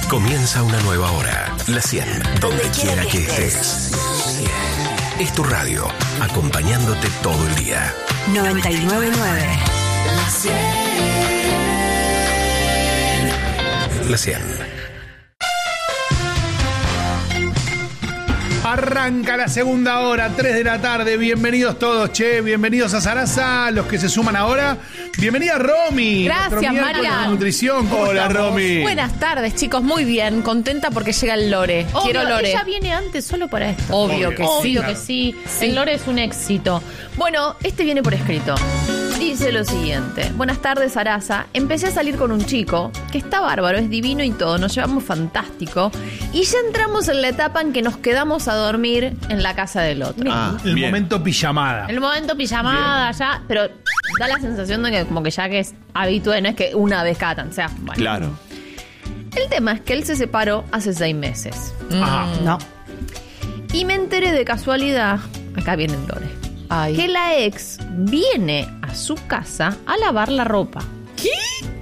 Comienza una nueva hora. La 100, donde quiera que estés. Es tu radio, acompañándote todo el día. 99.9. La 100. La 100. Arranca la segunda hora, 3 de la tarde. Bienvenidos todos, che. Bienvenidos a Sarasa, los que se suman ahora. Bienvenida Romy. Gracias, Marian. De nutrición. Hola, Romy. Buenas tardes, chicos. Muy bien. Contenta porque llega el Lore. Obvio, quiero Lore. Ella viene antes solo para esto. Obvio que sí. Obvio claro. que sí. El Lore es un éxito. Bueno, este viene por escrito. Dice lo siguiente. Buenas tardes, Sarasa. Empecé a salir con un chico que está bárbaro, es divino y todo. Nos llevamos fantástico. Y ya entramos en la etapa en que nos quedamos a dormir en la casa del otro. El bien. momento pijamada. El momento pijamada ya, pero da la sensación de que como que ya que es habitual, no es que una vez cada tanto, o sea, bueno. Claro. El tema es que él se separó hace 6 meses. Ajá. No. Y me enteré de casualidad, acá viene el Lore, Ay. que la ex viene a su casa a lavar la ropa. ¿Qué?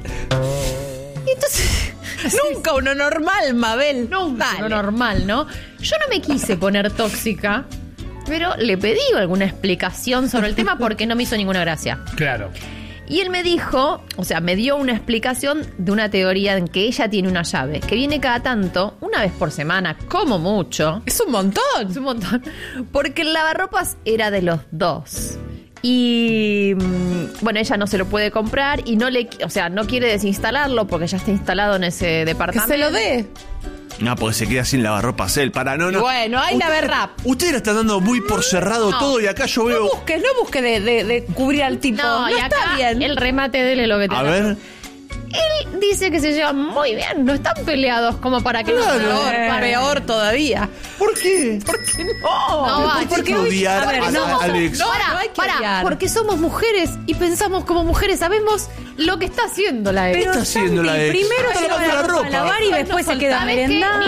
Y entonces, Nunca uno normal, Mabel. nunca lo normal, ¿no? Yo no me quise poner tóxica, pero le pedí alguna explicación sobre el tema porque no me hizo ninguna gracia. Claro. Y él me dijo, o sea, me dio una explicación de una teoría en que ella tiene una llave, que viene cada tanto, una vez por semana, como mucho. Es un montón. Es un montón. Porque el lavarropas era de los dos. Y bueno, ella no se lo puede comprar y no quiere desinstalarlo porque ya está instalado en ese Que departamento. se lo dé. No, porque se queda sin lavarropas él. No. Bueno, hay la rap. Ustedes la están dando muy por cerrado No. todo y acá yo veo. No busque de cubrir al tipo. No, y está acá bien. el remate dele lo que te A da. ver. Él dice que se llevan muy bien, no están peleados como para que Claro. no se Peor, peor todavía. ¿Por qué? No, va, ¿Por qué odiar a ver, a no, Alex? no hay que odiar. porque somos mujeres y pensamos como mujeres, sabemos lo que está haciendo la ex. ¿Qué está haciendo la ex? Primero Está se lavando va la ropa. a lavar y después se queda a ¿Sabes qué? merendar.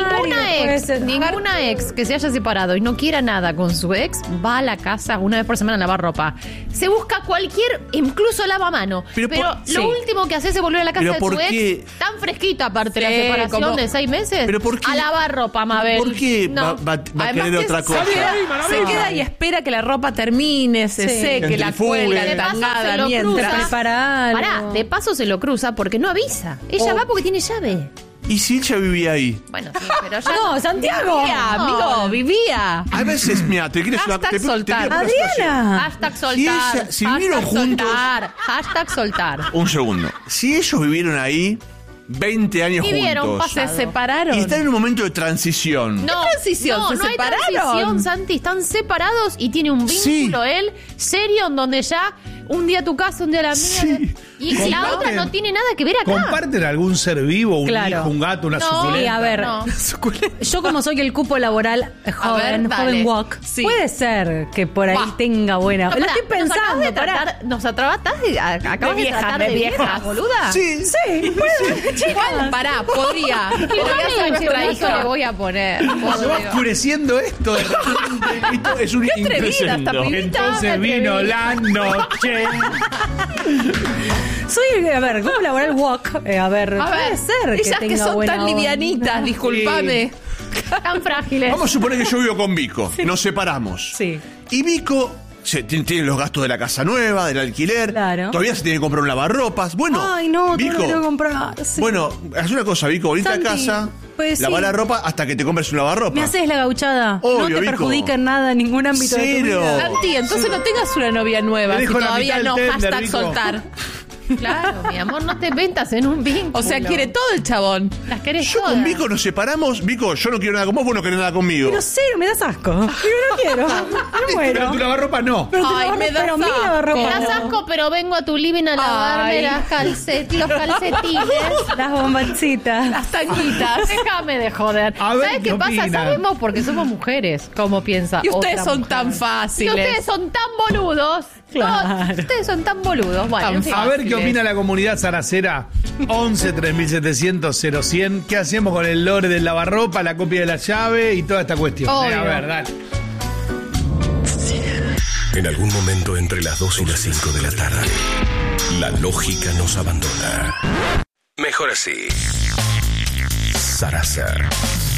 Ninguna ex que se haya separado y no quiera nada con su ex va a la casa una vez por semana a lavar ropa. Se busca cualquier, incluso lavamano. Pero Pero por- lo sí. último que hace es volver a la casa Pero de ¿por su qué? ex, tan fresquita aparte de Sí, la separación como- de 6 meses, Pero ¿por qué? a lavar ropa, Mabel. ¿Por qué No. va a Además querer que otra cosa? Se queda y espera que la ropa termine, se Sí. seque, la Centrifugue. cuelga De paso se tangada lo mientras. cruza. Prepara algo. Pará, de paso se lo cruza porque no avisa. Ella va porque tiene llave. ¿Y si ella vivía ahí? Bueno, sí, pero ya No, Santiago. Vivía, amigo, vivía. A veces, mira, te quieres Hashtag soltar. Adriana. Hashtag soltar. Si vivieron hashtag juntos- soltar. Hashtag soltar. Un segundo. Si ellos vivieron ahí 20 años Vivieron, juntos Se separaron. y están en un momento de transición. No, ¿Qué transición? No, ¿Se no hay separaron? transición, Santi. Están separados y tiene un vínculo Sí. él serio en donde ya un día tu casa, un día la mía. Sí. Y la Comparten- otra no tiene nada que ver acá. ¿Comparten algún ser vivo, un Claro. hijo, un gato, una No, suculenta? Sí, a ver, No. yo como soy el cupo laboral joven, dale. joven walk, Sí. puede ser que por ahí Va. tenga buena. No, Lo pará, estoy pensando, pará. Nos acabas de viejas, tratar de de viejas, viejas. boluda. Sí. Sí, puede, chicas. Pará, podría. ¿Qué nuestra hija le voy a poner? Se va oscureciendo esto de repente. Esto es un atrevida esta increscendo. pibita. Entonces vino la noche. Soy, a ver, cupo laboral walk, a ver, puede ser que ellas tenga que son buena tan onda. livianitas, discúlpame. Tan frágiles. Vamos a suponer que yo vivo con Vico. Nos separamos. Sí. Y Vico tiene los gastos de la casa nueva, del alquiler. Claro. Todavía se tiene que comprar un lavarropas. Bueno, Ay, no, todo Vico, lo que tengo que comprar. Sí. bueno, haz una cosa, Vico, venite a Santi, casa, pues lava sí. la ropa hasta que te compres un lavarropa. ¿Me haces la gauchada? Obvio, no te Vico. perjudica en nada en ningún ámbito de tu Cero. vida. Santi, entonces no tengas una novia nueva Te si dejo la todavía mitad no, del tender, hashtag Vico. soltar. Claro, mi amor, no te ventas en un vínculo. O sea, quiere todo el chabón. Las querés Yo con todas. Vico nos separamos. Vico, yo no quiero nada con vos no querés nada conmigo. Pero cero, me das asco. Yo no quiero. Me muero. Pero tu lavarropa no. Pero, Ay, me das mi asco. lavarropa Me das no. asco, pero vengo a tu living a lavarme Ay. los calcetines. Las bombachitas. Las tanguitas. Déjame de joder. A ver, ¿Sabes ¿qué qué pasa? opinan? Sabemos porque somos mujeres cómo piensa Y ustedes otra son mujer. tan Y fáciles. ustedes son tan boludos. Claro. No, ustedes son tan boludos. Bueno, Tan en fin. A ver qué fáciles. opina la comunidad saracera. 11 3700 0100. ¿Qué hacemos con el lore del lavarropa, la copia de la llave y toda esta cuestión? Obvio. A ver, dale. En algún momento entre las 2 y las 5 de la tarde, la lógica nos abandona. Mejor así. Sarasa.